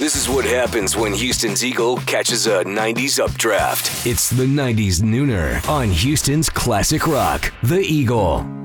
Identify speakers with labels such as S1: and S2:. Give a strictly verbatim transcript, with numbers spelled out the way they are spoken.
S1: This is what happens when Houston's Eagle catches a nineties updraft. It's the nineties Nooner on Houston's Classic Rock, The Eagle.